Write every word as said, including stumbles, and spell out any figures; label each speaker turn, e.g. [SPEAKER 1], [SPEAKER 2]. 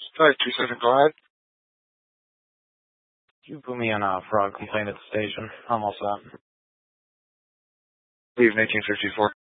[SPEAKER 1] five two seven, go ahead.
[SPEAKER 2] You put me on a fraud complaint at the station. I'm all set.
[SPEAKER 1] Leave nineteen fifty-four.